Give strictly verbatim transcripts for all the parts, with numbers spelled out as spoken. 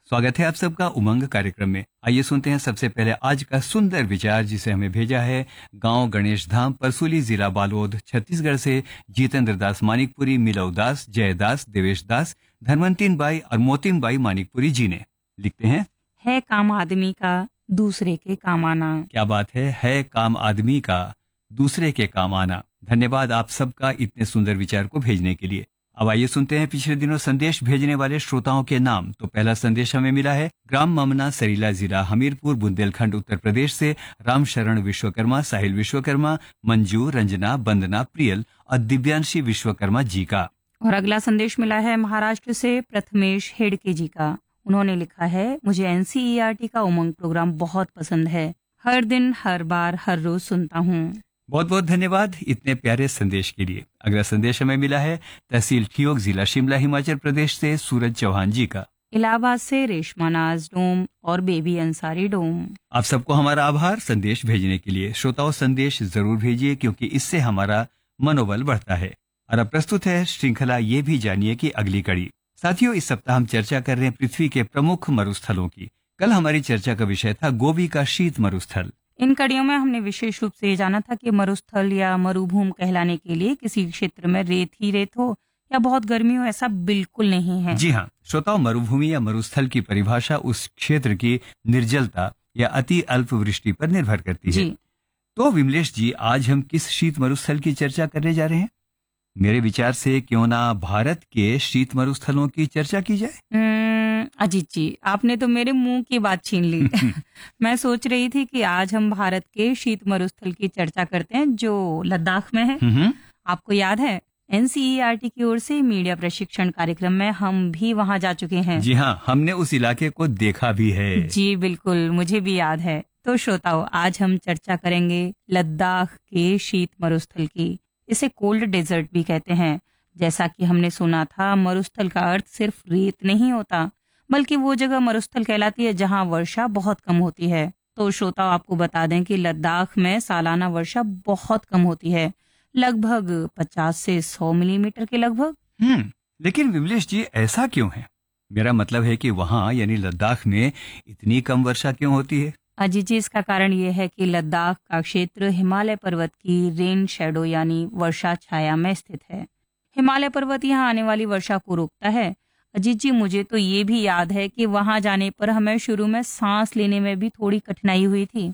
स्वागत है आप सबका उमंग कार्यक्रम में। आइए सुनते हैं सबसे पहले आज का सुंदर विचार जिसे हमें भेजा है गांव गणेश धाम परसुली जिला बालोद छत्तीसगढ़ से जितेंद्र दास मानिकपुरी, मिलव दास, जयदास, देवेश दास, धनवंतीन बाई और मोतिन बाई मानिकपुरी जी ने। लिखते हैं, है काम आदमी का दूसरे के काम आना। क्या बात है, है काम आदमी का दूसरे के काम आना। धन्यवाद आप सबका इतने सुंदर विचार को भेजने के लिए। अब आइए सुनते हैं पिछले दिनों संदेश भेजने वाले श्रोताओं के नाम। तो पहला संदेश हमें मिला है ग्राम ममना, सरीला जिला, हमीरपुर, बुंदेलखंड, उत्तर प्रदेश से रामशरण विश्वकर्मा, साहिल विश्वकर्मा, मंजू, रंजना, वंदना, प्रियल और दिव्यांशी विश्वकर्मा जी का। और अगला संदेश मिला है महाराष्ट्र से प्रथमेश हेडके जी का। उन्होंने लिखा है, मुझे एनसीईआरटी का उमंग प्रोग्राम बहुत पसंद है। हर दिन, हर बार, हर रोज सुनता हूँ। बहुत बहुत धन्यवाद इतने प्यारे संदेश के लिए। अगला संदेश हमें मिला है तहसील ठियोग, जिला शिमला, हिमाचल प्रदेश से सूरज चौहान जी का। इलाहाबाद से रेशमा नाज डोम और बेबी अंसारी डोम। आप सबको हमारा आभार संदेश भेजने के लिए। श्रोताओं, संदेश जरूर भेजिए क्योंकि इससे हमारा मनोबल बढ़ता है। और अब प्रस्तुत है श्रृंखला ये भी जानिए की अगली कड़ी। साथियों, इस सप्ताह हम चर्चा कर रहे हैं पृथ्वी के प्रमुख मरुस्थलों की। कल हमारी चर्चा का विषय था गोबी का शीत मरुस्थल। इन कड़ियों में हमने विशेष रूप से ये जाना था कि मरुस्थल या मरुभूमि कहलाने के लिए किसी क्षेत्र में रेत ही रेत हो या बहुत गर्मी हो, ऐसा बिल्कुल नहीं है। जी हाँ श्रोताओं, मरुभूमि या मरुस्थल की परिभाषा उस क्षेत्र की निर्जलता या अति अल्प वृष्टि पर निर्भर करती है। तो विमलेश जी, आज हम किस शीत मरुस्थल की चर्चा करने जा रहे हैं? मेरे विचार से क्यों ना भारत के शीत मरुस्थलों की चर्चा की जाए। अजीत जी, आपने तो मेरे मुंह की बात छीन ली। मैं सोच रही थी कि आज हम भारत के शीत मरुस्थल की चर्चा करते हैं जो लद्दाख में है। आपको याद है एनसीईआरटी की ओर से मीडिया प्रशिक्षण कार्यक्रम में हम भी वहां जा चुके हैं। जी हाँ, हमने उस इलाके को देखा भी है। जी बिल्कुल, मुझे भी याद है। तो श्रोताओ, आज हम चर्चा करेंगे लद्दाख के शीत मरुस्थल की। इसे कोल्ड डेजर्ट भी कहते हैं। जैसा कि हमने सुना था, मरुस्थल का अर्थ सिर्फ रेत नहीं होता, बल्कि वो जगह मरुस्थल कहलाती है जहां वर्षा बहुत कम होती है। तो श्रोताओं, आपको बता दें कि लद्दाख में सालाना वर्षा बहुत कम होती है, लगभग पचास से सौ मिलीमीटर के लगभग। हम्म लेकिन विमलेश जी, ऐसा क्यों है? मेरा मतलब है कि वहाँ यानी लद्दाख में इतनी कम वर्षा क्यों होती है? अजी जी, इसका कारण ये है कि लद्दाख का क्षेत्र हिमालय पर्वत की रेन शेडो यानी वर्षा छाया में स्थित है। हिमालय पर्वत यहाँ आने वाली वर्षा को रोकता है। अजीत जी, मुझे तो ये भी याद है कि वहां जाने पर हमें शुरू में सांस लेने में भी थोड़ी कठिनाई हुई थी।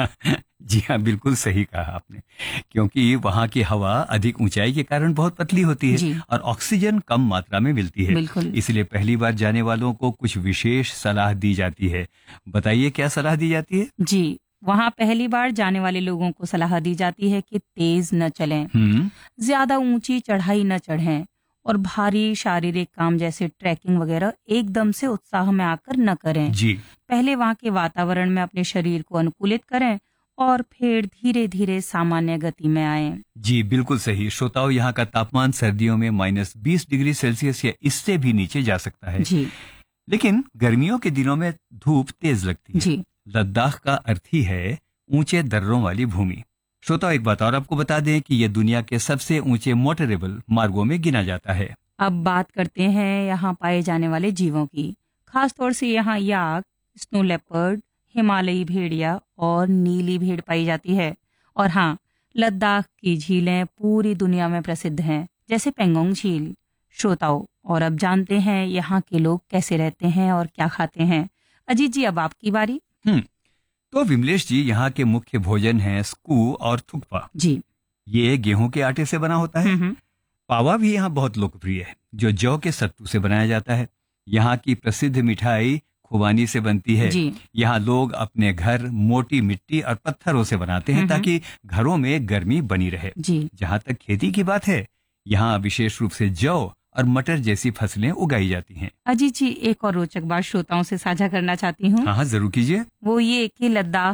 जी हाँ, बिल्कुल सही कहा आपने, क्योंकि वहाँ की हवा अधिक ऊंचाई के कारण बहुत पतली होती है और ऑक्सीजन कम मात्रा में मिलती है। इसलिए पहली बार जाने वालों को कुछ विशेष सलाह दी जाती है। बताइए क्या सलाह दी जाती है? जी, वहाँ पहली बार जाने वाले लोगों को सलाह दी जाती है कि तेज न चलें, ज्यादा ऊंची चढ़ाई न चढ़ें और भारी शारीरिक काम जैसे ट्रैकिंग वगैरह एकदम से उत्साह में आकर न करें। जी। पहले वहाँ के वातावरण में अपने शरीर को अनुकूलित करें और फिर धीरे धीरे सामान्य गति में आएं। जी बिल्कुल सही। श्रोताओं, यहाँ का तापमान सर्दियों में माइनस बीस डिग्री सेल्सियस या इससे भी नीचे जा सकता है। जी। लेकिन गर्मियों के दिनों में धूप तेज लगती है। जी। लद्दाख का अर्थ ही है ऊंचे दर्रों वाली भूमि। श्रोताओं, एक बात और आपको बता दें कि यह दुनिया के सबसे ऊंचे मोटरेबल मार्गों में गिना जाता है। अब बात करते हैं यहाँ पाए जाने वाले जीवों की। खासतौर से यहाँ याक, स्नो लेपर्ड, हिमालयी भेड़िया और नीली भेड़ पाई जाती है। और हाँ, लद्दाख की झीलें पूरी दुनिया में प्रसिद्ध हैं, जैसे पेंगोंग झील। श्रोताओं, और अब जानते हैं यहाँ के लोग कैसे रहते हैं और क्या खाते हैं। अजीत जी, अब आपकी बारी। हम्म तो विमलेश जी, यहाँ के मुख्य भोजन हैं स्कू और थुक्पा। जी। ये गेहूं के आटे से बना होता है। पावा भी यहाँ बहुत लोकप्रिय है, जो जौ के सत्तू से बनाया जाता है। यहाँ की प्रसिद्ध मिठाई खुबानी से बनती है। यहाँ लोग अपने घर मोटी मिट्टी और पत्थरों से बनाते हैं ताकि घरों में गर्मी बनी रहे। जहाँ तक खेती की बात है, यहाँ विशेष रूप से जौ और मटर जैसी फसलें उगाई जाती हैं। अजीत जी, एक और रोचक बात श्रोताओं से साझा करना चाहती हूँ। हाँ हाँ, जरूर कीजिए। वो ये कि लद्दाख